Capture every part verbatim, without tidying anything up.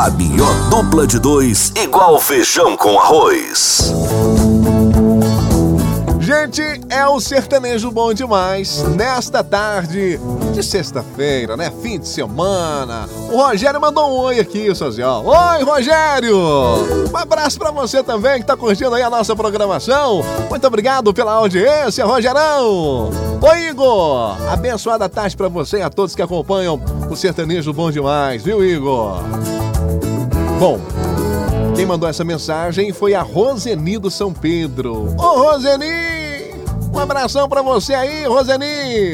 A melhor dupla de dois, igual feijão com arroz. Gente, é o sertanejo bom demais. Nesta tarde de sexta-feira, né? Fim de semana. O Rogério mandou um oi aqui, Sozinho. Oi, Rogério! Um abraço pra você também que tá curtindo aí a nossa programação. Muito obrigado pela audiência, Rogerão! Oi, Igor! Abençoada tarde pra você e a todos que acompanham o sertanejo bom demais, viu, Igor? Bom, quem mandou essa mensagem foi a Roseni do São Pedro. Ô, Roseni! Um abração pra você aí, Roseni!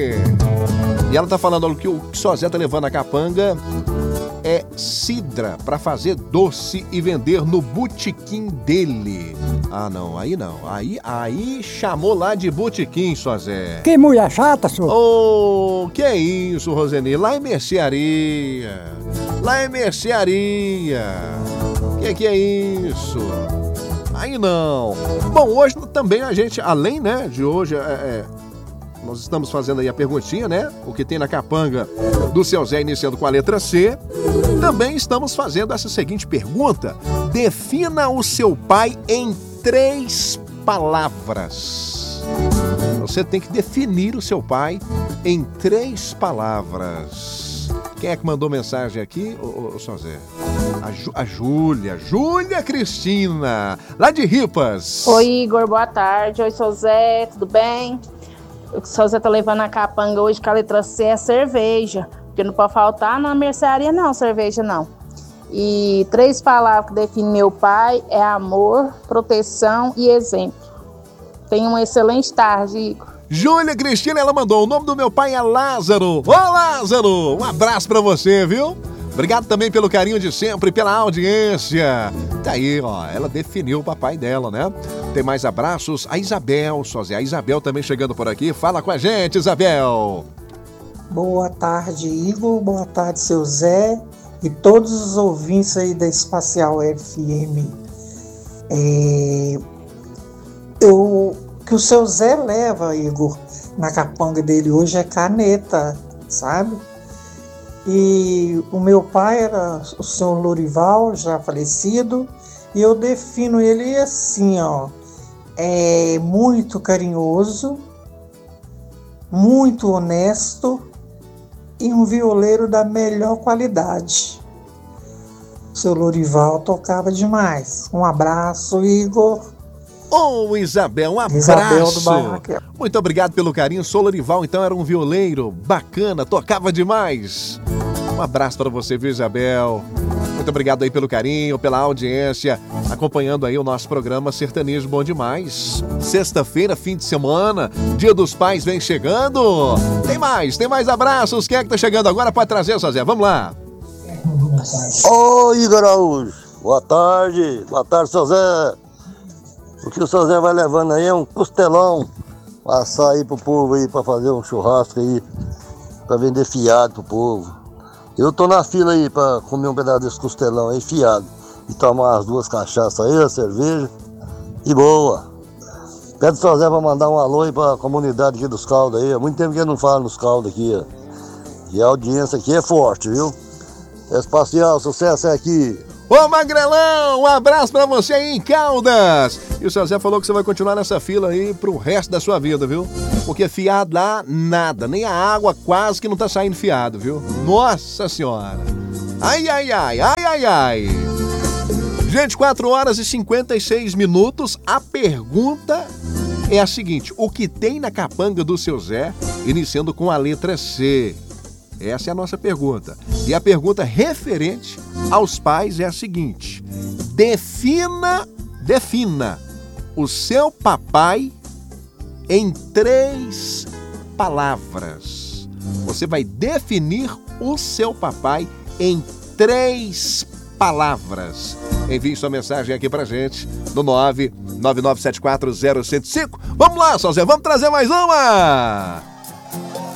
E ela tá falando que o que Sozé tá levando a capanga é cidra pra fazer doce e vender no botequim dele. Ah, não, aí não. Aí, aí chamou lá de botequim, Sozé. Que mulher chata, senhor. Oh, que é isso, Roseni? Lá em mercearia. Lá em mercearia. Que que é isso? Aí não. Bom, hoje também a gente, além, né, de hoje, é, é, nós estamos fazendo aí a perguntinha, né? O que tem na capanga do seu Zé, iniciando com a letra C. Também estamos fazendo essa seguinte pergunta. Defina o seu pai em três palavras. Você tem que definir o seu pai em três palavras. Quem é que mandou mensagem aqui, ô, ô, ô Zé? A, Ju, a Júlia, Júlia Cristina, lá de Ripas. Oi, Igor, boa tarde. Oi, seu Zé, tudo bem? O que o seu Zé tá levando a capanga hoje com a letra C é cerveja, porque não pode faltar na mercearia não, cerveja não. E três palavras que definem meu pai é amor, proteção e exemplo. Tenha uma excelente tarde, Igor. Júlia Cristina, ela mandou, o nome do meu pai é Lázaro. Ô, Lázaro, um abraço pra você, viu? Obrigado também pelo carinho de sempre, pela audiência. Tá aí, ó, ela definiu o papai dela, né? Tem mais abraços, a Isabel, Sozé. A Isabel também chegando por aqui. Fala com a gente, Isabel. Boa tarde, Igor. Boa tarde, seu Zé. E todos os ouvintes aí da Espacial F M. É... Eu... O que o seu Zé leva, Igor, na capanga dele hoje é caneta, sabe? E o meu pai era o senhor Lorival, já falecido, e eu defino ele assim, ó, é muito carinhoso, muito honesto e um violeiro da melhor qualidade. O senhor Lorival tocava demais. Um abraço, Igor. Ô, oh, Isabel, um abraço. Isabel do Barraquel. Muito obrigado pelo carinho. Sou Lorival, então era um violeiro bacana, tocava demais. Um abraço para você, viu, Isabel? Muito obrigado aí pelo carinho, pela audiência, acompanhando aí o nosso programa Sertanejo Bom Demais. Sexta-feira, fim de semana, Dia dos Pais vem chegando. Tem mais, tem mais abraços. Quem é que tá chegando agora? Pode trazer, Sozé. Vamos lá. Ô, Igor Araújo. Boa tarde. Boa tarde, Sozé. O que o seu Zé vai levando aí é um costelão pra assar aí pro povo aí, pra fazer um churrasco aí, pra vender fiado pro povo. Eu tô na fila aí pra comer um pedaço desse costelão aí, fiado, e tomar as duas cachaças aí, a cerveja, e boa. Pede o seu Zé pra mandar um alô aí pra comunidade aqui dos Caldos aí, há muito tempo que ele não fala nos Caldos aqui, ó. E a audiência aqui é forte, viu? É espacial, sucesso é aqui. Ô, Magrelão, um abraço pra você aí em Caldas. E o seu Zé falou que você vai continuar nessa fila aí pro resto da sua vida, viu? Porque fiado lá, nada. Nem a água quase que não tá saindo fiado, viu? Nossa Senhora. Ai, ai, ai, ai, ai, ai. Gente, quatro horas e cinquenta e seis minutos. A pergunta é a seguinte. O que tem na capanga do seu Zé, iniciando com a letra C? Essa é a nossa pergunta. E a pergunta referente aos pais é a seguinte. Defina, defina o seu papai em três palavras. Você vai definir o seu papai em três palavras. Envie sua mensagem aqui pra gente no nove nove nove sete quatro zero zero zero cinco. Vamos lá, Sozé, vamos trazer mais uma!